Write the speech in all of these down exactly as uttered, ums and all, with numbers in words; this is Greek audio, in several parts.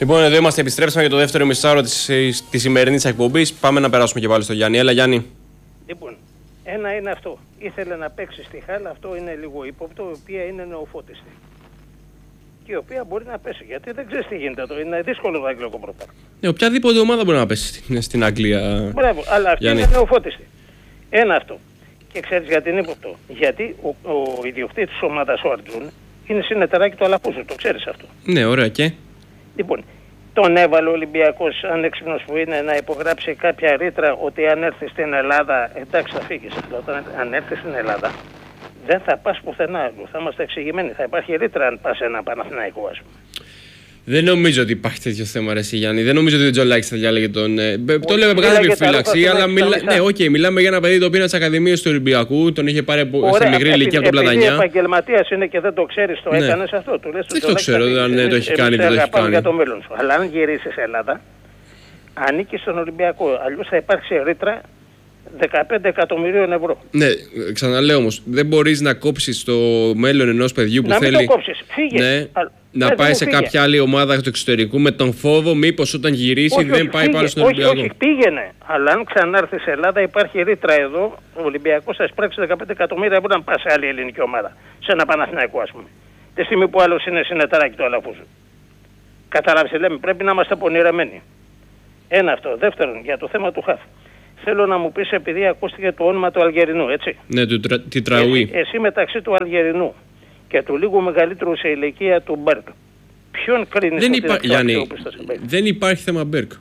Λοιπόν, εδώ είμαστε, επιστρέψαμε για το δεύτερο μισάωρο της, της σημερινής εκπομπής. Πάμε να περάσουμε και πάλι στο Γιάννη. Έλα, Γιάννη. Λοιπόν, ένα είναι αυτό. Ήθελε να παίξει στη Χάλα, αυτό είναι λίγο ύποπτο, η οποία είναι νεοφώτιστη. Και η οποία μπορεί να πέσει, γιατί δεν ξέρει τι γίνεται εδώ. Είναι δύσκολο το αγγλικό πρωτάθλημα. Ναι, οποιαδήποτε ομάδα μπορεί να πέσει στην, στην Αγγλία. Μπράβο, αλλά αυτή Γιάννη. είναι νεοφώτιστη. Ένα αυτό. Και ξέρει γιατί είναι ύποπτο. Γιατί ο, ο ιδιοκτήτης της ομάδας, ο Αρτζούν, είναι συνεταιράκι του Αλαφούζου. Το ξέρει αυτό. Ναι, ωραία και. Λοιπόν, τον έβαλε ο Ολυμπιακός, ανέξυπνος που είναι, να υπογράψει κάποια ρήτρα ότι αν έρθει στην Ελλάδα, εντάξει θα φύγεις. Αλλά όταν αν έρθει στην Ελλάδα, δεν θα πας πουθενά άλλο. Θα είμαστε εξηγημένοι. Θα υπάρχει ρήτρα αν πας ένα Παναθηναϊκό, ας πούμε. Δεν νομίζω ότι υπάρχει τέτοιο θέμα, ρε Γιάννη. Δεν νομίζω ότι ο Τζολάκης θα διάλεγε τον. Ε, το λέμε με κάθε επιφύλαξη, αλλά μιλά... ναι, okay, μιλάμε για ένα παιδί το οποίο είναι τη Ακαδημία του Ολυμπιακού, τον είχε πάρει από... σε μικρή ηλικία από τον Πλατανιά. Επειδή επαγγελματίας είναι και δεν το ξέρεις, το ναι. έκανες αυτό. Του λες, δεν το ξέρω αν το έχει κάνει ή δεν το έχει κάνει. Για το μέλλον σου. Αλλά αν γυρίσεις Ελλάδα, ανήκει στον Ολυμπιακό. Αλλιώς θα υπάρξει ρήτρα δεκαπέντε εκατομμυρίων ευρώ. Ναι, ξαναλέω όμως, δεν μπορείς να κόψεις το μέλλον ενός παιδιού που να θέλει. Να μην το κόψεις, φύγε. Ναι, να δεν πάει σε φύγε. κάποια άλλη ομάδα του εξωτερικού με τον φόβο μήπως όταν γυρίσει όχι, δεν όχι, πάει πάλι στον Ολυμπιακό. Όχι, όχι, πήγαινε. Αλλά αν ξανάρθει σε Ελλάδα, υπάρχει ρήτρα εδώ. Ο Ολυμπιακός θα εισπράξει δεκαπέντε εκατομμύρια ευρώ να πάει σε άλλη ελληνική ομάδα. Σε ένα Παναθηναϊκό, ας πούμε. Τη στιγμή που άλλος είναι συνεταιράκι του Αλαφούζου. Καταλάβεις, λέμε, πρέπει να είμαστε πονηρεμένοι. Ένα αυτό. Δεύτερον, για το θέμα του Χαφ. Θέλω να μου πεις, επειδή ακούστηκε το όνομα του Αλγερινού, έτσι. Ναι, του τρα... Τιτραούι. Εσύ, εσύ μεταξύ του Αλγερινού και του λίγο μεγαλύτερου σε ηλικία του Μπέρκ, ποιον κρίνεις δεν ότι υπά... είναι Γιάννη, δεν υπάρχει θέμα Μπέρκ.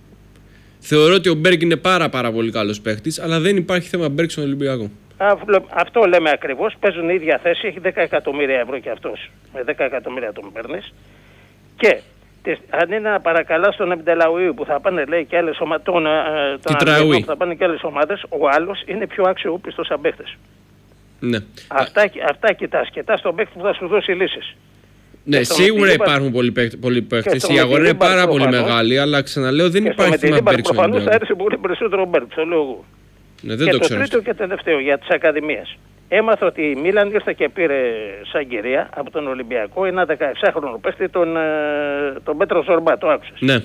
Θεωρώ ότι ο Μπέρκ είναι πάρα πάρα πολύ καλός παίχτης, αλλά δεν υπάρχει θέμα Μπέρκ στον Ολυμπιακό. Α, αυτό λέμε ακριβώς. Παίζουν η ίδια θέση, έχει δέκα εκατομμύρια ευρώ και αυτός. Με δέκα εκατομμύρια τον παίρνεις. Και αν είναι να παρακαλάς τον Αμπτελαουί που θα πάνε, λέει, και άλλες ομάδες, τον, τον που θα πάνε και άλλες ομάδες, ο άλλος είναι πιο αξιόπιστος σαν παίχτες. Ναι. Αυτά, αυτά κοιτάς, κοιτάς τον παίχτη που θα σου δώσει λύσεις. Ναι, σίγουρα υπάρχουν πολλοί παίχτες. Η αγορά είναι πάρα πολύ μεγάλη, αλλά ξαναλέω δεν υπάρχει θέμα Μπέρκ. Προφανώς θα έρθει πολύ περισσότερο Μπέρκ, το λέω εγώ. Ναι, δεν και το, το τρίτο και το τελευταίο για τις ακαδημίες. Έμαθα ότι η Μίλαν ήρθε και πήρε σαν κυρία από τον Ολυμπιακό ένα δεκαεξάχρονο παίχτη, τον, τον Πέτρο Ζορμπά, το άκουσες. Ναι.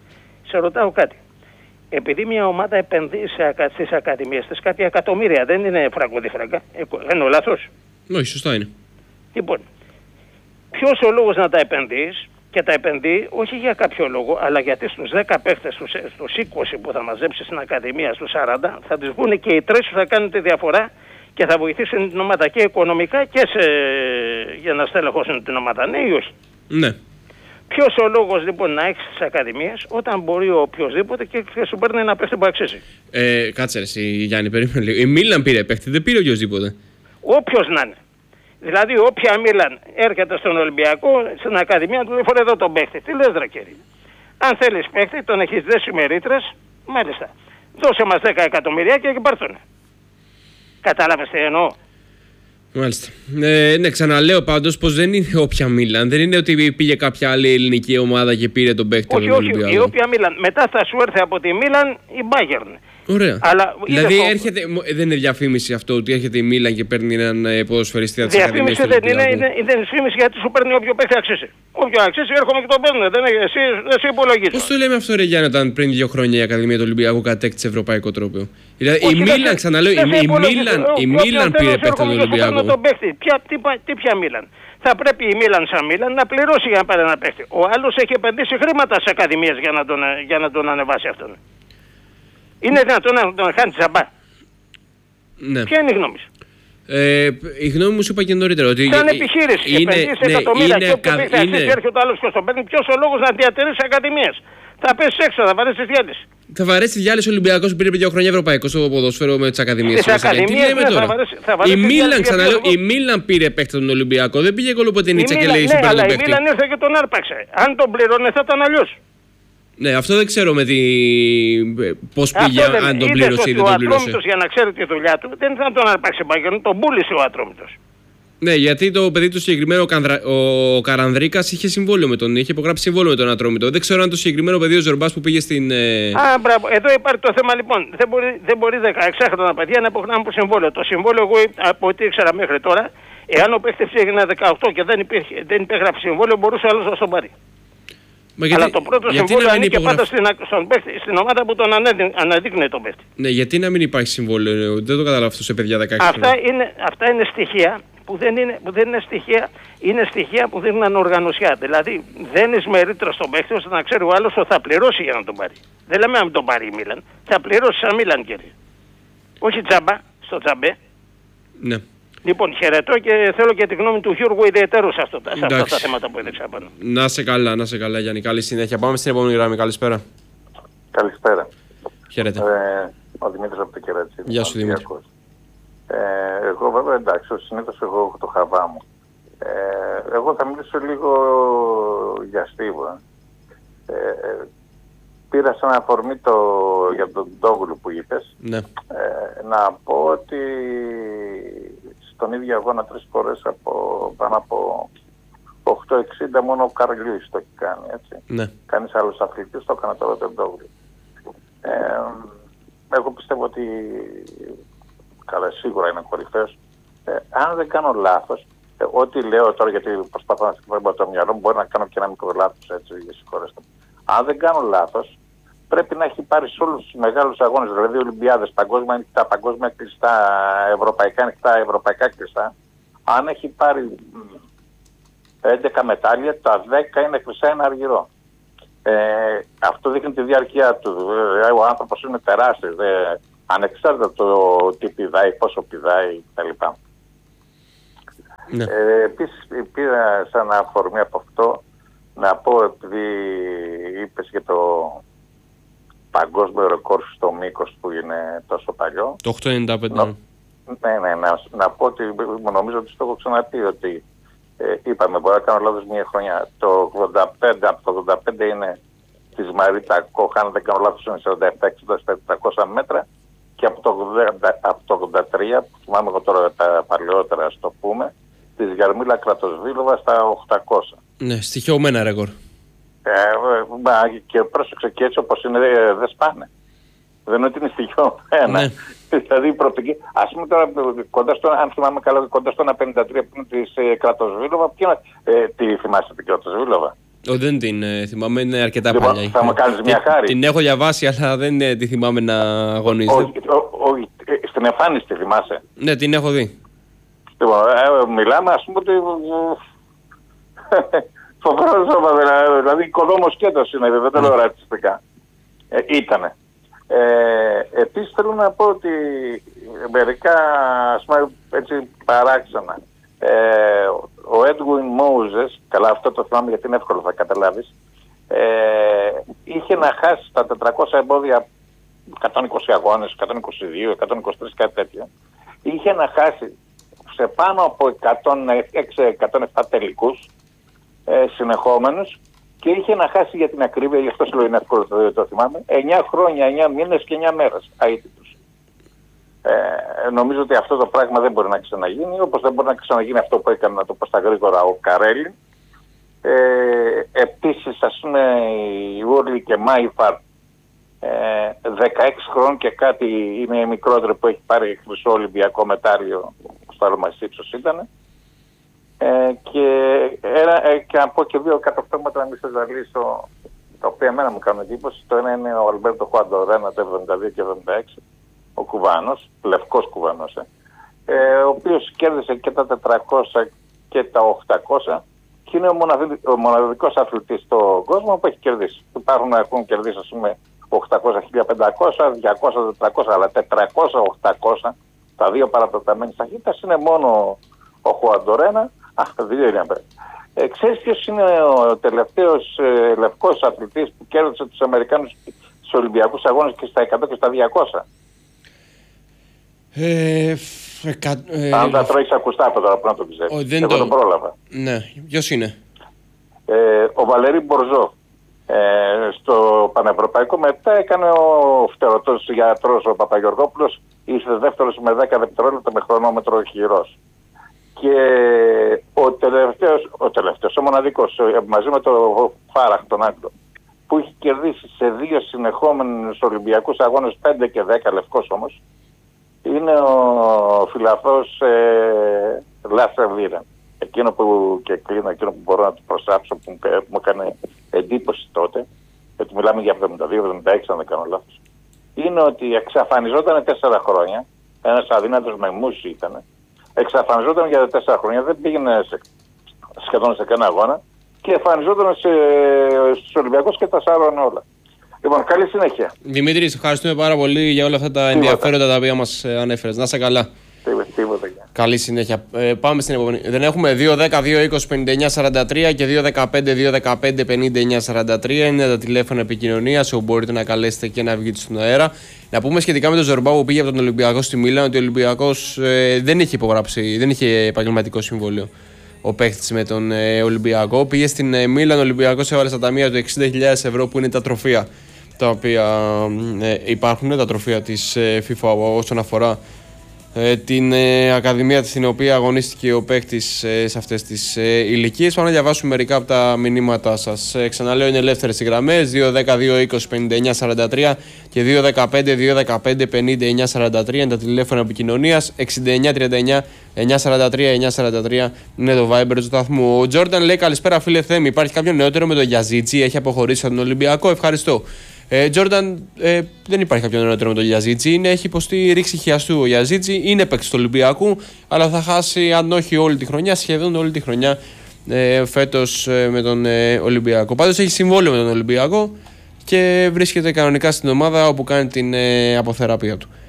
Σε ρωτάω κάτι. Επειδή μια ομάδα επενδύει στις ακαδημίες της κάποια εκατομμύρια, δεν είναι φραγκοδιφράγκα, εννοώ λάθος. Όχι, σωστά είναι. Λοιπόν, ποιος ο λόγος να τα επενδύεις και τα επενδύει όχι για κάποιο λόγο, αλλά γιατί στους δέκα παίχτες, στους, στους είκοσι που θα μαζέψει στην ακαδημία, στους σαράντα, θα τις βγουν και οι τρεις που θα κάνουν τη διαφορά και θα βοηθήσουν την ομάδα και οικονομικά και σε... για να στελεχώσουν την ομάδα, ναι ή όχι. Ναι. Ποιος ο λόγος λοιπόν να έχεις τις ακαδημίες όταν μπορεί ο οποιοσδήποτε και σου παίρνει ένα παίχτη που αξίζει. Ε, κάτσε ρε εσύ, Γιάννη, περίμενε λίγο. Η Μίλαν πήρε παίχτη, δεν πήρε οποιοσδήποτε. Όποιος να είναι. Δηλαδή όποια Μίλαν έρχεται στον Ολυμπιακό, στην ακαδημία του λέει φορέ εδώ τον παίχτη. Τι λες ρε κύριε. Αν θέλεις παίχτη, τον έχεις δέσει με ρήτρες, μάλιστα. Δώσε μας δέκα εκατομμυρία και πάρθουνε. Κατάλαβες τι εννοώ. Μάλιστα. Ε, ναι, ξαναλέω πάντως πως δεν είναι όποια Μίλαν. Δεν είναι ότι πήγε κάποια άλλη ελληνική ομάδα και πήρε τον παίκτη του Ολυμπιακού. Όχι, η όποια Μίλαν. Μετά θα σου έρθει από τη Μίλαν η Bayern. Ωραία. Αλλά δηλαδή έρχεται, δεν είναι διαφήμιση αυτό ότι έρχεται η Μίλαν και παίρνει έναν ποδοσφαιριστή από τις ακαδημίες του Ολυμπιακού. Διαφήμιση δεν είναι, είναι διαφήμιση γιατί σου παίρνει όποιο παίκτη αξίζει. Όποιο αξίζει έρχομαι και τον παίρνω. Δεν είναι, εσύ, εσύ υπολογίζεις. Πώς το λέμε αυτό ρε Γιάννη όταν πριν δύο χρόνια η Ακαδημία του Ολυμπιακού κατέκτησε ευρωπαϊκό τρόπαιο. Δηλαδή όχι, η Μίλαν, ξαναλέω, η, η Μίλαν, η Μίλαν πήρε παίκτη του Ολυμπιακού. Τι ποια Μίλαν. Θα πρέπει η Μίλαν σαν Μίλαν να πληρώσει για να πάρει ένα παίκτη. Ο άλλος έχει επενδύσει χρήματα σε ακαδημίες για να τον, για να τον ανεβάσει αυτόν. Είναι δυνατόν να τον χάνει τσαμπά. Ναι. Ποια είναι η γνώμη σου? Ε, η γνώμη μου σου είπα και νωρίτερα ότι σαν επιχείρηση, είναι, επενδύσει ναι, εκατομμύρια είναι, και όποιο κα, παίχτη είναι... έρχεται ο άλλος και στον παίρνει, ποιος ο λόγος να διατηρήσει ακαδημίες? Θα πέσει έξω, θα βαρέσει διάλυση. Θα βαρέσει διάλυση ο Ολυμπιακός που πήρε πριν δύο χρόνια ευρωπαϊκό στο ποδόσφαιρο με τις ακαδημίες. Τις ακαδημίες ναι, θα βαρέσει, θα βαρέσει η Μίλαν, ξαναλέω, η Μίλαν πήρε παίκτη τον Ολυμπιακό, δεν πήγε κολοποτενίτσα και λέει σου παίρνει τον παίκτη. Η Μίλαν ήρθε και τον άρπαξε. Αν τον πληρώνε θα ήταν αλλιώς. Ναι, αυτό δεν ξέρω με τι... πώς πήγε, αυτό αν τον πλήρωσε ή δεν τον πλήρωσε. Ο Ατρόμητος για να ξέρει τη δουλειά του δεν θα τον αρπάξει μπάγκερ, τον πούλησε ο Ατρόμητος. Ναι, γιατί το παιδί του συγκεκριμένο, ο Καρανδρίκας, είχε συμβόλαιο με τον, είχε υπογράψει συμβόλαιο με τον Ατρόμητο. Δεν ξέρω αν το συγκεκριμένο παιδί ο Ζορμπάς που πήγε στην... Α, μπράβο. Εδώ υπάρχει το θέμα λοιπόν. Δεν μπορεί, δεν μπορεί δεκαεξάχρονα παιδιά να υπογράψουν συμβόλαιο. Το συμβόλαιο, εγώ από ό,τι ήξερα μέχρι τώρα, εάν ο παίχτης έγινε δεκαοκτώ και δεν, υπήρχε, δεν υπέγραψε συμβόλαιο, μπορούσε ο άλλος να τον πάρει. Γιατί, αλλά το πρώτο συμβόλαιο ανήκε πάντα στην, στον παίχτη, στην ομάδα που τον αναδείκνει τον παίχτη. Ναι, γιατί να μην υπάρχει συμβόλαιο, δεν το καταλαβαίνω αυτό σε παιδιά δεκαέξι. Αυτά είναι, αυτά είναι στοιχεία που δεν είναι, που δεν είναι στοιχεία, είναι στοιχεία που δίνουν ανοργανωσιά. Δηλαδή δεν είναι με ρήτρα στον παίχτη ώστε να ξέρει ο άλλος ότι θα πληρώσει για να τον πάρει. Δεν λέμε να μην τον πάρει η Μίλαν, θα πληρώσει σαν Μίλαν, κύριε. Όχι τζάμπα, στο τζαμπέ. Ναι. Λοιπόν, χαιρετώ και θέλω και τη γνώμη του Γιώργου ιδιαίτερου σε, αυτό, σε αυτά τα θέματα που έδειξα πάνω. Να σε καλά, να σε καλά, Γιάννη. Καλή συνέχεια. Πάμε στην επόμενη γραμμή. Καλησπέρα. Καλησπέρα. Χαίρετε. Ε, ο Δημήτρης από το Κερατσί. Γεια σου, Δημήτρη. Ε, εγώ βέβαια εντάξει, ως συνήθως εγώ έχω το χαβά μου. Ε, εγώ θα μιλήσω λίγο για Στίβο. Ε, ε, πήρα σαν αφορμή το, για τον Ντόγλου που είπες. Ναι. Ε, να πω ότι στον ίδιο αγώνα τρεις φορές από πάνω από οκτώ εξήντα μόνο ο Καρλιούις το έχει κάνει, έτσι. Ναι. Κανείς άλλος αθλητής το έκανε τώρα τον Ντόγλου. Ε, εγώ πιστεύω ότι καλά, σίγουρα είναι κορυφαίος. Ε, αν δεν κάνω λάθος, ε, ό,τι λέω τώρα, γιατί προσπαθώ να σκεφτώ το μυαλό μου, μπορεί να κάνω και ένα μικρό λάθος, έτσι, για συγχωρέστε. Αν δεν κάνω λάθος, πρέπει να έχει πάρει σε όλους τους μεγάλους αγώνες, δηλαδή Ολυμπιάδες, παγκόσμια ανοιχτά, παγκόσμια κλειστά, ευρωπαϊκά ανοιχτά, ευρωπαϊκά κλειστά. Αν έχει πάρει έντεκα μετάλλια, τα δέκα είναι χρυσά, ένα αργυρό. Ε, αυτό δείχνει τη διάρκεια του. Ε, ο άνθρωπος είναι τεράστιος. Ε, ανεξάρτητα το τι πηδάει, πόσο πηδάει κτλ. Ναι. Ε, επίσης πήρα σαν αφορμή από αυτό να πω, επειδή είπες για το παγκόσμιο ρεκόρ στο μήκος που είναι τόσο παλιό. Το οκτώ ενενήντα πέντε. Ναι, ναι, ναι, να, να πω ότι νομίζω ότι το έχω ξαναπεί ότι ε, είπαμε, μπορεί να κάνω λάθος μια χρονιά. Το ογδόντα πέντε, από το ογδόντα πέντε είναι της Μαρίτα Κόχ, αν δεν κάνω λάθος είναι σαράντα επτά εξήντα στα τετρακόσια μέτρα, και από το, ογδόντα, από το ογδόντα τρία, που θυμάμαι εγώ τώρα τα παλαιότερα, ας το πούμε, της Γιαρμίλα Κρατοσβίλοβα στα οκτακόσια. Ναι, στοιχειωμένα ρεκόρ. Ε, και πρόσεξε, και έτσι όπως είναι δεν σπάνε. Δεν είναι ότι είναι στοιχειωμένα. Ναι. Δηλαδή η προοπτική, ας πούμε τώρα, κοντά στο, αν θυμάμαι καλά, κοντά στο ένα πενήντα τρία που είναι της ε, Κρατοσβίλοβα, ε, τι θυμάσαι την Κρατοσβίλοβα? Ο, δεν την ε, θυμάμαι, είναι αρκετά λοιπόν, παλιά. Θα μου κάνεις μια χάρη. Την έχω διαβάσει, αλλά δεν ε, τη θυμάμαι να αγωνίζεται. Όχι, στην εμφάνιση τη θυμάσαι? Ναι, την έχω δει. Λοιπόν, ε, μιλάμε, ας πούμε ότι φοβερό ζώμα, δηλαδή οικοδόμος σκέτος είναι, δεν το λέω ρατσιστικά. Ε, ήτανε. Ε, επίσης θέλω να πω ότι μερικά, ας πούμε, έτσι παράξενα, ε, ο Edwin Moses, καλά αυτό το θυμάμαι γιατί είναι εύκολο, θα καταλάβεις, ε, είχε να χάσει τα τετρακόσια εμπόδια, εκατόν είκοσι αγώνες, εκατόν είκοσι δύο, εκατόν είκοσι τρία, κάτι τέτοιο. Είχε να χάσει σε πάνω από εκατόν έξι εκατόν επτά τελικούς ε, συνεχόμενους, και είχε να χάσει, για την ακρίβεια, γι' αυτό σου λέω είναι εύκολο, το, το θυμάμαι, εννιά χρόνια, εννιά μήνες και εννιά μέρες αίτητους. Ε, νομίζω ότι αυτό το πράγμα δεν μπορεί να ξαναγίνει, όπως δεν μπορεί να ξαναγίνει αυτό που έκανε, να το πω στα γρήγορα, ο Καρέλη. Ε, επίσης, ας πούμε, η Ούρλη και Μάιφαρ, ε, δεκαέξι χρόνων και κάτι, είναι η μικρότερη που έχει πάρει χρυσό Ολυμπιακό μετάλλιο, στο άλλο μας ύψος ήταν. Ε, και, ένα, ε, και να πω και δύο κατορθώματα να μην σας ζαλίσω, τα οποία εμένα μου κάνουν εντύπωση. Το ένα είναι ο Αλμπέρτο Χουαντορένα το εβδομήντα δύο και εβδομήντα έξι, ο Κουβάνος, λευκός Κουβάνος, ε, ε, ο οποίος κέρδισε και τα τετρακόσια και τα οκτακόσια και είναι ο, μοναδι, ο μοναδικός αθλητής στον κόσμο που έχει κερδίσει. Υπάρχουν να έχουν κερδίσει, ας πούμε, οκτακόσια, χίλια πεντακόσια, διακόσια, τετρακόσια, αλλά τετρακόσια, οκτακόσια, τα δύο παραπλαταμένες ταχύτητας, είναι μόνο ο Χουαντορένα. Α, δύο είναι. Ε, ξέρεις ποιος είναι ο τελευταίος ε, λευκός αθλητής που κέρδισε τους Αμερικάνους στους Ολυμπιακούς Αγώνες και στα εκατό και στα διακόσια? Ε, εκα, ε, Αν τα τρώεις ακουστά από τώρα που να το ξέρεις. Δεν Εγώ το... τον πρόλαβα. Ναι, ποιος είναι? Ε, ο Βαλέρη Μπορζό. Ε, στο Πανευρωπαϊκό μετά έκανε ο φτερωτός γιατρός ο Παπαγεωργόπουλος, ήρθε δεύτερος με δέκα δευτερόλεπτα με χρονόμετρο χειρός. Και ο τελευταίος, ο τελευταίος, ο μοναδικός, μαζί με τον Φάραχ, τον Άγγλο, που έχει κερδίσει σε δύο συνεχόμενους Ολυμπιακούς Αγώνες πέντε και δέκα, λευκός όμως, είναι ο φιλαθός ε, Λάσα Βίραν. Εκείνο που, και κλείνω, εκείνο που μπορώ να του προσάψω, που μου έκανε εντύπωση τότε, γιατί μιλάμε για εβδομήντα δύο εβδομήντα έξι αν δεν κάνω λάθος, είναι ότι εξαφανιζόταν τέσσερα χρόνια, ένας αδύνατος μαϊμούς ήταν, εξαφανιζόταν για τέσσερα χρόνια, δεν πήγαινε σε, σχεδόν σε κανένα αγώνα και εμφανιζόταν στους Ολυμπιακούς και τα σάρωνε όλα. Λοιπόν, καλή συνέχεια. Δημήτρη, ευχαριστούμε πάρα πολύ για όλα αυτά τα Τίποτα. ενδιαφέροντα τα οποία μας ανέφερες. Να είσαι καλά. Τίποτα. Καλή συνέχεια. Ε, πάμε στην επόμενη. Δεν έχουμε δύο δέκα δύο είκοσι πενήντα εννιά σαράντα τρία και δύο δεκαπέντε δύο δεκαπέντε πενήντα εννιά σαράντα τρία. Είναι τα τηλέφωνα επικοινωνίας όπου μπορείτε να καλέσετε και να βγείτε στον αέρα. Να πούμε σχετικά με τον Ζορμπά που πήγε από τον Ολυμπιακό στη Μίλαν ότι ο Ολυμπιακός ε, δεν είχε υπογράψει, δεν είχε επαγγελματικό συμβόλαιο. Ο παίχτης με τον ε, Ολυμπιακό πήγε στην ε, Μίλαν. Ο Ολυμπιακός έβαλε στα ταμεία του εξήντα χιλιάδες ευρώ που είναι τα τροφεία τα οποία ε, υπάρχουν, τα τροφεία της ε, FIFA όσον αφορά ε, την ε, ακαδημία στην οποία αγωνίστηκε ο παίκτης ε, σε αυτές τις ε, ηλικίες. Πάμε να διαβάσουμε μερικά από τα μηνύματά σας. Ε, ξαναλέω, είναι ελεύθερες οι γραμμές δύο δέκα δύο είκοσι πενήντα εννιά σαράντα τρία και δύο δεκαπέντε δύο δεκαπέντε πενήντα εννιά σαράντα τρία είναι τα τηλέφωνα επικοινωνίας. εξήντα εννιά τριάντα εννιά εννιά σαράντα τρία εννιά σαράντα τρία είναι το Viber του σταθμού. Ο Τζόρνταν λέει: καλησπέρα, φίλε Θέμη. Υπάρχει κάποιο νεότερο με τον Γιαζίτσι? Έχει αποχωρήσει από τον Ολυμπιακό? Ευχαριστώ. Τζόρνταν, ε, ε, δεν υπάρχει κάποιο νεότερο με τον Γιαζίτσι. Είναι, έχει υποστεί ρήξη χιαστού ο Γιαζίτσι. Είναι παίκτης του Ολυμπιακού, αλλά θα χάσει, αν όχι όλη τη χρονιά, σχεδόν όλη τη χρονιά ε, φέτος ε, με τον ε, Ολυμπιακό. Πάντως έχει συμβόλαιο με τον Ολυμπιακό και βρίσκεται κανονικά στην ομάδα όπου κάνει την ε, αποθεραπεία του.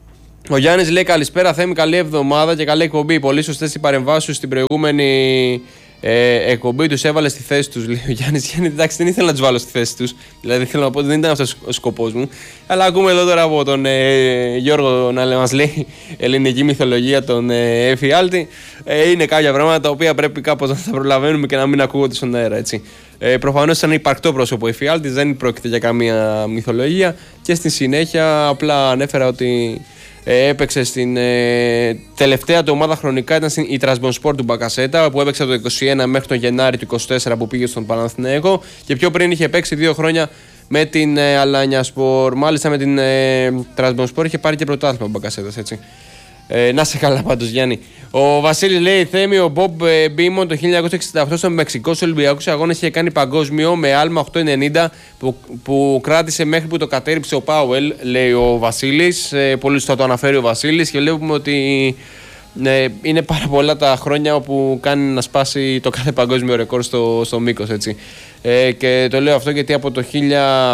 Ο Γιάννης λέει: καλησπέρα, Θέμη, καλή εβδομάδα και καλή εκπομπή. Πολύ σωστές οι παρεμβάσεις σου στην προηγούμενη ε, εκπομπή. Τους έβαλε στη θέση τους, λέει ο Γιάννης. Γιάννη, εντάξει, δεν ήθελα να τους βάλω στη θέση τους. Δηλαδή, θέλω να πω ότι δεν ήταν αυτός ο σκοπός μου. Αλλά ακούμε εδώ τώρα από τον ε, Γιώργο να μας λέει ελληνική μυθολογία, τον ε, Εφιάλτη. Ε, είναι κάποια πράγματα τα οποία πρέπει κάπως να τα προλαβαίνουμε και να μην ακούγονται στον αέρα, έτσι. Ε, προφανώς ήταν υπαρκτό πρόσωπο ο Εφιάλτης, δεν πρόκειται για καμία μυθολογία. Και στη συνέχεια απλά ανέφερα ότι Ε, έπαιξε στην ε, τελευταία του ομάδα χρονικά, ήταν στην, η Τρασμπονσπόρ του Μπακασέτα, που έπαιξε από το είκοσι ένα μέχρι τον Γενάρη του είκοσι τέσσερα που πήγε στον Παναθηναϊκό, και πιο πριν είχε παίξει δύο χρόνια με την ε, Αλάνιασπορ. Μάλιστα με την ε, Τρασμπονσπόρ είχε πάρει και πρωτάθλημα ο Μπακασέτας, έτσι. Ε, να σε καλά πάντως, Γιάννη. Ο Βασίλης λέει: Θέμη, ο Μπομπ Μπίμον το χίλια εννιακόσια εξήντα οκτώ στο Μεξικό στους Ολυμπιακούς Αγώνες είχε κάνει παγκόσμιο με άλμα οκτώ ενενήντα που, που κράτησε μέχρι που το κατέριψε ο Πάουελ, λέει ο Βασίλης. Ε, πολύ σωστά το αναφέρει ο Βασίλης και βλέπουμε ότι ε, είναι πάρα πολλά τα χρόνια όπου κάνει να σπάσει το κάθε παγκόσμιο ρεκόρ στο, στο μήκος, έτσι. Ε, και το λέω αυτό γιατί από το χίλια.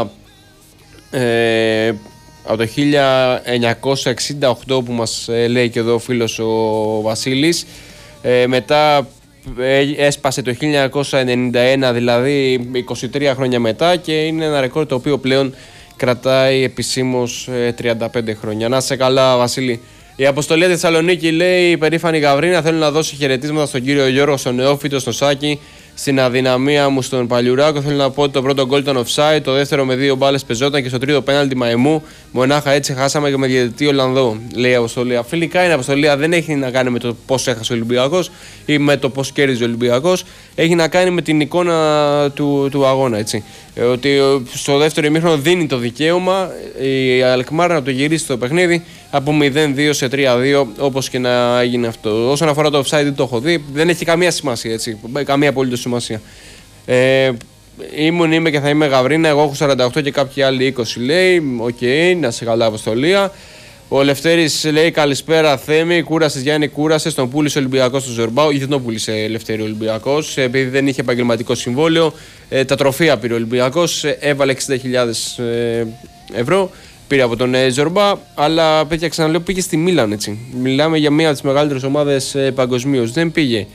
Ε, Από το χίλια εννιακόσια εξήντα οκτώ που μας ε, λέει και εδώ ο φίλος ο Βασίλης, ε, μετά ε, έσπασε το χίλια εννιακόσια ενενήντα ένα, δηλαδή είκοσι τρία χρόνια μετά, και είναι ένα ρεκόρ το οποίο πλέον κρατάει επισήμως ε, τριάντα πέντε χρόνια. Να είσαι καλά, Βασίλη. Η Αποστολή Θεσσαλονίκη λέει: η περήφανη Γαβρίνα, θέλω να δώσει χαιρετίσματα στον κύριο Γιώργο, στον Νεόφυτο, στον Σάκη, στην αδυναμία μου στον Παλιουράκο. Θέλω να πω ότι το πρώτο γκολ ήταν offside, το δεύτερο με δύο μπάλες πεζόταν και στο τρίτο πέναλτι μαϊμού. Μονάχα έτσι χάσαμε και με διαιτητή Ολλανδό, λέει η Αποστολία. Φιλικά είναι Αποστολία, δεν έχει να κάνει με το πώς έχασε ο Ολυμπιακός ή με το πώς κέρδιζε ο Ολυμπιακός. Έχει να κάνει με την εικόνα του, του αγώνα, έτσι. Ε, ότι στο δεύτερο ημίχρονο δίνει το δικαίωμα η Αλκμάρ να το γυρίσει το παιχνίδι από μηδέν δύο σε τρία δύο, όπως και να έγινε αυτό. Όσον αφορά το offside, δεν το έχω δει, δεν έχει καμία σημασία, έτσι. Καμία απολύτως σημασία. Ε, ήμουν, είμαι και θα είμαι Γαβρίνα. Εγώ έχω σαράντα οκτώ και κάποιοι άλλοι είκοσι, λέει. Οκ, okay, να σε καλά, Αποστολία. Ο Λευτέρης λέει: καλησπέρα, Θέμη. Κούρασε, Γιάννη, κούρασε. Τον πούλησε ο Ολυμπιακός στο Ζορμπάου. Ή δεν τον πούλησε Λευτέρη ο Ολυμπιακός, επειδή δεν είχε επαγγελματικό συμβόλαιο. Ε, τα τροφεία πήρε ο Ολυμπιακός. Ε, έβαλε εξήντα χιλιάδες ε, ευρώ. Πήρε από τον ε, Ζορμπά. Αλλά παιδιά, ξαναλέω, πήγε στη Μίλαν, έτσι. Μιλάμε για μία από τις μεγαλύτερες ομάδες ε, παγκοσμίως. Δεν πήγε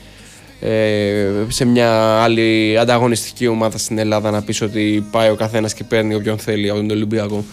ε, σε μια άλλη ανταγωνιστική ομάδα στην Ελλάδα να πεις ότι πάει ο καθένας και παίρνει όποιον θέλει από τον Ολυμπιακό.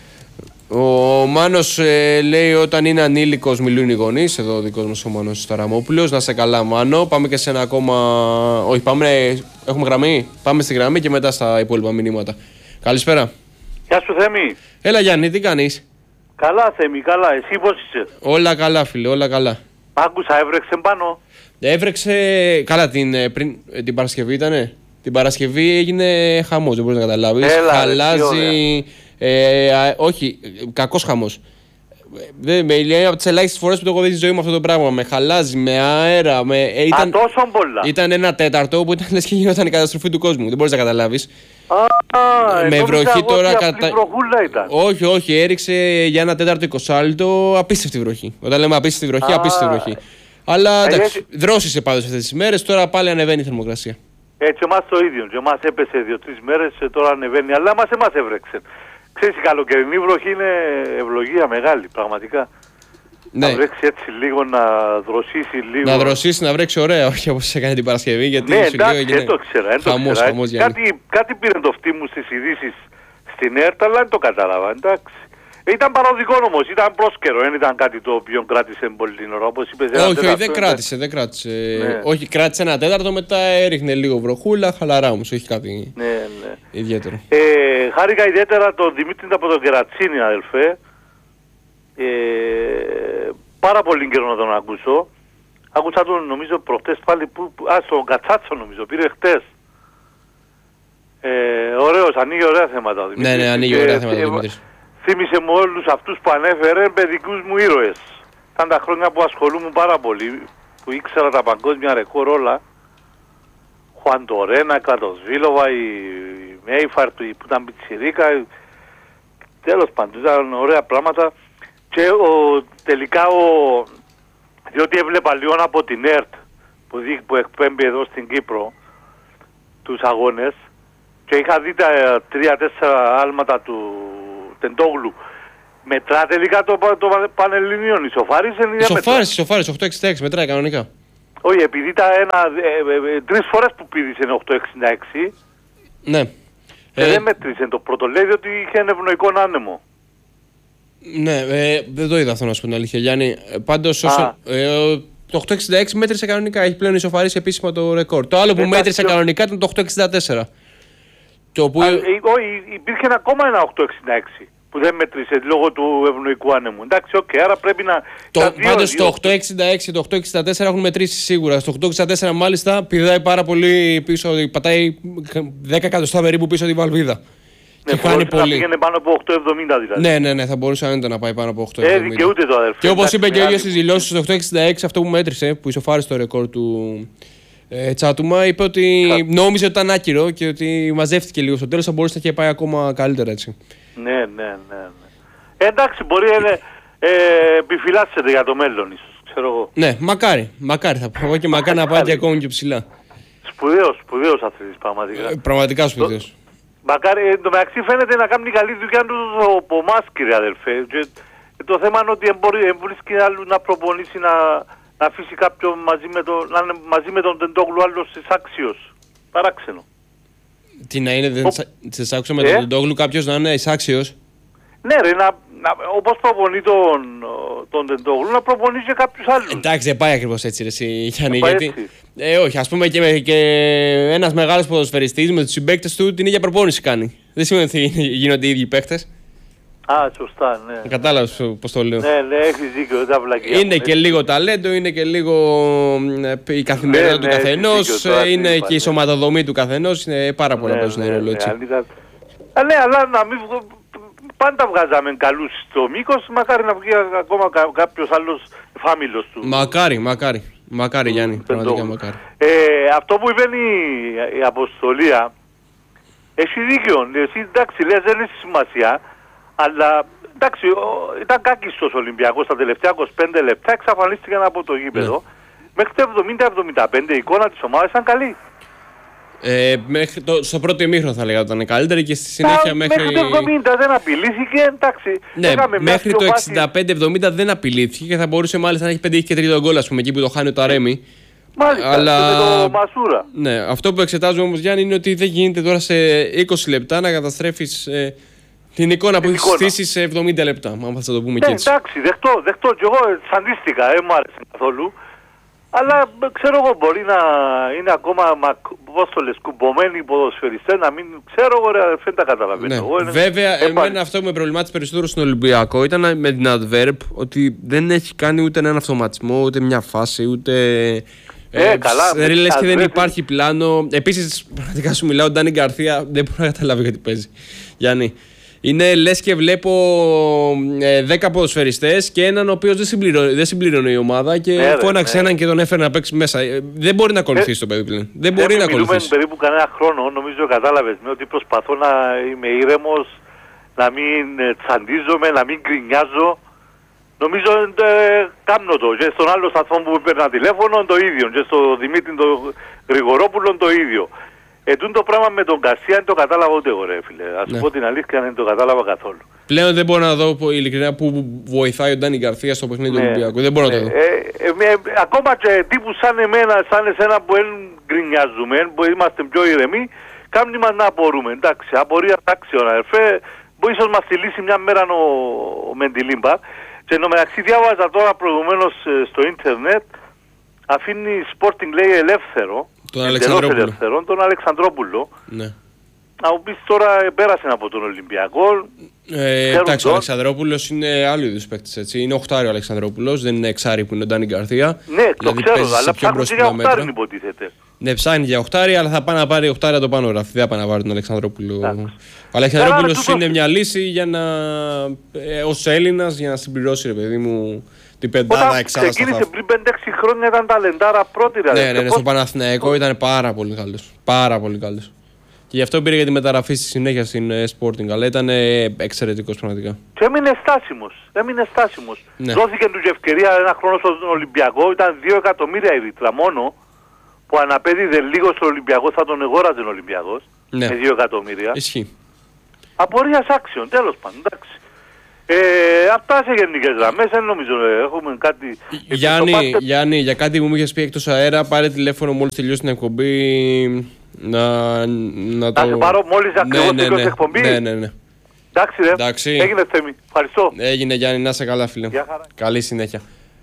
Ο Μάνος ε, λέει: όταν είναι ανήλικος μιλούν οι γονείς. Εδώ ο δικός μας ο Μάνος Ταραμόπουλος. Να σε καλά, Μάνο. Πάμε και σε ένα ακόμα. Όχι, πάμε. Έχουμε γραμμή. Πάμε στη γραμμή και μετά στα υπόλοιπα μηνύματα. Καλησπέρα. Γεια σου, Θέμη. Έλα, Γιάννη, τι κάνεις? Καλά, Θέμη, καλά. Εσύ πώς είσαι? Όλα καλά, φίλε, όλα καλά. Άκουσα, έβρεξε πάνω. Έβρεξε. Καλά, την, πριν, την Παρασκευή ήτανε. Την Παρασκευή έγινε χαμός, δεν μπορείς να καταλάβεις. Έλα, Χαλάζει. Ε, α, όχι, κακός χαμός. Είναι από τις ελάχιστες φορές που το έχω δει στη ζωή μου αυτό το πράγμα. Με χαλάζει, με αέρα. Με... Ε, ήταν, Α, τόσο πολλά. Ήταν ένα τέταρτο που ήταν λες και γινόταν η καταστροφή του κόσμου. Δεν μπορείς να καταλάβεις. Α, με βροχή τώρα. Κατα... ήταν. Όχι, όχι, έριξε για ένα τέταρτο εικοσάλεπτο απίστευτη βροχή. Όταν λέμε απίστευτη βροχή, Α, απίστευτη βροχή. Αλλά εντάξει, έτσι... δρόσησε πάντως αυτές τις μέρες, τώρα πάλι ανεβαίνει η θερμοκρασία. Έτσι, εμάς το ίδιο. Και εμάς έπεσε δύο-τρεις μέρες, τώρα ανεβαίνει. Αλλά μας εμάς έβρεξε. Ξέρεις, η καλοκαιρινή βροχή είναι ευλογία μεγάλη, πραγματικά. Ναι. Να βρέξει έτσι λίγο, να δροσίσει λίγο. Να δροσίσει, να βρέξει ωραία, όχι όπως έκανε την Παρασκευή. Γιατί ναι, εντάξει, δεν το ξέρα. Χαμός, ξέρα. χαμός, κάτι, κάτι πήρε το φτύ μου στις ειδήσεις στην ΕΡΤ, αλλά δεν το κατάλαβα. Εντάξει. Ήταν παροδικό όμως, ήταν πρόσκαιρο, δεν ήταν κάτι το οποίο κράτησε πολύ την ώρα. Όπως είπες, όχι, όχι, δεν κράτησε, δεν κράτησε. Ναι. Όχι, κράτησε ένα τέταρτο, μετά έριχνε λίγο βροχούλα, χαλαρά όμως, όχι κάτι ναι, ναι. ιδιαίτερο. Ε, χάρηκα ιδιαίτερα τον Δημήτρη από τον Κερατσίνη, αδελφέ. Ε, πάρα πολύ καιρό να τον ακούσω. Άκουσα τον νομίζω προχτές πάλι, που, α, στον Κατσάτσο νομίζω, πήρε χτες. Ε, ωραίος, ανοίγει ωραία θέματα ο Δημήτρης. Ναι, ναι, ανοίγει ωραία θέματα ο Δημήτρης. Θύμισε μου όλους αυτούς που ανέφερε παιδικούς μου ήρωες. Ήταν τα χρόνια που ασχολούμουν πάρα πολύ, που ήξερα τα παγκόσμια ρεκόρ όλα. Χουαντορένα, Κρατοσβίλοβα, η Μέιφαρτ που ήταν πιτσιρίκα. Τέλος πάντων, ήταν ωραία πράγματα. Και ο, τελικά, ο, διότι έβλεπα λίγο από την ΕΡΤ που, δει, που εκπέμπει εδώ στην Κύπρο τους αγώνες και είχα δει τα τρία-τέσσερα άλματα του Τεντόγλου. Μετρά τελικά το, το, το Πανελληνίων, ισοφάρισε ή δεν ισοφάρισε, ισοφάρισε, οκτώ εξήντα έξι, μετράει κανονικά. Όχι, επειδή τα ένα, ε, ε, ε, τρεις φορές που πήδησε οκτώ εξήντα έξι. Ναι. Και ε, δεν μέτρησε το πρώτο, λέει ότι είχε ένα ευνοϊκό άνεμο. Ναι, ε, δεν το είδα αυτό να σου πω την αλήθεια, Γιάννη. Πάντως, όσο, ε, το οκτώ εξήντα έξι μέτρησε κανονικά, έχει πλέον ισοφαρίσει επίσημα το ρεκόρ. Το άλλο που Μετά μέτρησε πιο... κανονικά ήταν το οκτώ εξήντα τέσσερα. Το που... Όχι, υπήρχε ακόμα ένα οκτώ εξήντα έξι που δεν μέτρησε λόγω του ευνοϊκού άνεμου. Εντάξει, οκ, okay, άρα πρέπει να... Το, πάντως το οκτώ εξήντα έξι και το οκτώ εξήντα τέσσερα έχουν μετρήσει σίγουρα. Στο οκτώ εξήντα τέσσερα μάλιστα πηδάει πάρα πολύ πίσω, πατάει δέκα εκατοστά περίπου πίσω τη βαλβίδα. Ναι, και χάνει πολύ. Να πήγαινε πάνω από οκτώ εβδομήντα δηλαδή. Ναι, ναι, ναι, θα μπορούσε άνετα να πάει πάνω από οκτώ εβδομήντα. Ε, δικαιούται το αδερφέ. Και όπως είπε και ο ίδιος στις δηλώσεις του οκτώ εξήντα έξι, αυτό που μέτρησε, που ισοφάρισε το ρεκόρ του ε, Τσάτουμα, είπε ότι Σα... νόμιζε ότι ήταν άκυρο και ότι μαζεύτηκε λίγο στο τέλος, θα μπορούσε να είχε πάει ακόμα καλύτερα έτσι. Ναι, ναι, ναι. ναι. Ε, εντάξει, μπορεί να ε, ε, επιφυλάσσεται για το μέλλον ίσως, ξέρω εγώ. Ναι, μακάρι, μακάρι θα πω εγώ και μακάρι να πάει και ακόμη πιο ψηλά. Σπουδαίος, σπουδαίος αθλητής πραγματικά. Ε, πραγματικά σπουδαίος. Το... Μακάρι, εν τω μεταξύ φαίνεται να κάνει καλή δουλειά του από εμάς, κύριε αδελφέ. Και το θέμα είναι ότι δεν βρίσκει άλλου να προπονήσει, να, να αφήσει κάποιον μαζί με, το, να είναι μαζί με τον Τεντόγλου άλλος εισάξιος. Παράξενο. Τι να είναι, δεν σε άκουσα με τον Τεντόγλου κάποιος να είναι εισάξιος. Ναι ρε, να, να, όπως προπονεί τον, τον Τεντόγλου, να προπονεί και κάποιους άλλους. Εντάξει, δεν πάει ακριβώς έτσι ρε εσύ, Γιάννη, γιατί... Ε, όχι, ας πούμε και, και ένας μεγάλος ποδοσφαιριστής με τους συμπαίκτες του την ίδια προπόνηση κάνει. Δεν σημαίνει ότι γίνονται οι ίδιοι παίκτες. Α, σωστά, ναι. Κατάλαβες πώς το λέω. Ναι, ναι, έχεις δίκιο, δεν τα βλακιά. Είναι και λίγο ταλέντο, είναι και λίγο η καθημερινότητα ναι, του ναι, καθενός, δίκιο, είναι και είπα, η σωματοδομή του καθενός, είναι πάρα πολλά που παίζουν ρόλο έτσι. Ναι, αλλά να μην... Πάντα βγάζαμε καλούς στο μήκος, μακάρι να βγει ακόμα κάποιος άλλος φάμιλος του. Μακάρι, μακάρι. Μακάρι Γιάννη, πραγματικά μακάρι. Ε, αυτό που είπε η, η Αποστολία, έχει δίκιο. Εσύ εντάξει λες δεν έχει σημασία, αλλά εντάξει ήταν κάκιστος ο Ολυμπιακός τα τελευταία είκοσι πέντε λεπτά, εξαφανίστηκαν από το γήπεδο. Ναι. Μέχρι το εβδομήντα εβδομήντα πέντε η εικόνα της ομάδας ήταν καλή. Ε, μέχρι το, στο πρώτο ημίχρονο θα λέγα ότι ήταν καλύτερη και στη συνέχεια Α, μέχρι... Μέχρι το εβδομήντα δεν απειλήθηκε, εντάξει. Ναι, μέχρι το εξήντα πέντε εβδομήντα δεν απειλήθηκε και θα μπορούσε μάλιστα να έχει πετύχει και τρίτο γκολ, ας πούμε, εκεί που το χάνει ο Ταρέμι. Μάλιστα, αλλά... και με το Μασούρα. Ναι, αυτό που εξετάζουμε όμως Γιάννη είναι ότι δεν γίνεται τώρα σε είκοσι λεπτά να καταστρέφεις ε, την εικόνα την που έχεις στήσει σε εβδομήντα λεπτά. Αν θα το πούμε ναι, και έτσι. Εντάξει, δεχτώ, δεχτώ και εγώ σαντίστηκα, δεν μου άρεσε καθόλου. Αλλά ξέρω εγώ μπορεί να είναι ακόμα πώς το λες, κουμπωμένοι οι ποδοσφαιριστές, να μην ξέρω εγώ ρε, δεν τα καταλαβαίνω. Ναι. Εγώ, είναι... Βέβαια, εμένα Έπα... αυτό που με προβλημάτισε περισσότερο στον Ολυμπιακό ήταν με την Adverb ότι δεν έχει κάνει ούτε έναν αυτοματισμό, ούτε μια φάση, ούτε... Ε, ε, καλά. Δεν λες και δεν υπάρχει πλάνο. Επίσης, πραγματικά σου μιλάω, ο Ντάνι Γκαρθία δεν μπορεί να καταλάβει γιατί παίζει. Γιάννη. Είναι λες και βλέπω ε, δέκα ποδοσφαιριστές και έναν ο οποίος δεν συμπληρώνει, δεν συμπληρώνει η ομάδα και ναι, φώναξε ναι. έναν και τον έφερε να παίξει μέσα. Ε, δεν μπορεί να ακολουθήσει ε, το παιδί πλέον. Δεν μπορεί να ακολουθήσει. Μιλούμε περίπου κανένα χρόνο, νομίζω κατάλαβες με ότι προσπαθώ να είμαι ήρεμος, να μην τσαντίζομαι, να μην γκρινιάζω. Νομίζω ε, κάνω το και στον άλλο σταθμό που παίρνα τηλέφωνο το ίδιο και στον Δημήτρη τον Γρηγορόπουλο το ίδιο. Ε, το πράγμα με τον Γκαρσία δεν το κατάλαβα ούτε εγώ ρε φίλε. Ας ναι. πω την αλήθεια δεν το κατάλαβα καθόλου. Πλέον δεν μπορώ να δω ειλικρινά που βοηθάει ο Ντάνι Γκαρσία στο παιχνίδι του ναι. Ολυμπιακού. Δεν μπορώ ναι. να το δω. Ε, ε, ε, ε, ακόμα και τύπου σαν εμένα, σαν εσένα που δεν γκρινιάζουμε, που είμαστε πιο ηρεμοί, κάμνοι μας να απορούμε. Εντάξει, απορία τάξεων αδερφέ, μπορεί ίσως μας τη λύσει μια μέρα ο, ο Μεντιλίμπα. Και ενώ μεταξύ διάβαζα τώρα προηγουμένως στο ίντερνετ, αφήνει Sporting λέει ελεύθερο, τον Αλεξανδρόπουλο. Ελεύθερο, τον Αλεξανδρόπουλο. Ναι. Να μου πεις τώρα πέρασε από τον Ολυμπιακό. Ε, εντάξει, ο Αλεξανδρόπουλος είναι άλλο είδους παίκτης, έτσι. Είναι οχτάριο ο Αλεξανδρόπουλος, δεν είναι εξάρι που είναι ο Ντάνι Γκαρσία. Ναι, το δηλαδή, ξέρω, αλλά ψάχνει και για οχτάρι υποτίθεται. Ναι, ψάχνει για οχτάρι, αλλά θα πάει να πάρει οχτάρι το πάνω γράφει. Δεν θα πάει να πάρει τον Αλεξανδρόπουλο. Εντάξει. Ο Αλεξανδρόπουλος είναι μια λύση για να, ε, ως Έλληνας για να συμπληρώσει, ρε παιδί μου, την πεντάδα εξάδα. Όταν ξεκίνησε πριν πέντε έξι χρόνια ήταν ταλεντάρα πρώτη. Ναι, ναι, ναι, στο Παναθηναϊκό ήταν πάρα πολύ καλός. Πάρα πολύ καλός. Και γι' αυτό πήρε για τη μεταγραφή στη συνέχεια στην Sporting, αλλά ήταν εξαιρετικός πραγματικά. Και έμεινε στάσιμος. Έμεινε στάσιμος. Ναι. Δόθηκε του και ευκαιρία ένα χρόνο στον Ολυμπιακό, ήταν δύο εκατομμύρια η ρήτρα μόνο, που αναπέδιδε λίγο στον Ολυμπιακό, θα τον εγόραζε ο Ολυμπιακός, ναι. με δύο εκατομμύρια. Ισχύει. Απορίας άξιων, τέλος πάντων, εντάξει. Ε, αυτά σε γενικές γραμμές, δεν νομίζω έχουμε κάτι... Γιάννη, πάτε... Γιάννη, για κάτι που μου είχες πει εκτός αέρα, πάρε τηλέφωνο μόλις τελειώσει την εκπομπή. Να, να το... Να σε πάρω μόλις ακριβώς ναι, ναι, τελειώσει ναι, εκπομπή. Ναι, ναι, ναι. Εντάξει ρε, Εντάξει. έγινε Θέμη, ευχαριστώ. Έγινε Γιάννη, να είσαι καλά φίλε. Γεια χαρά. Καλή συνέχεια.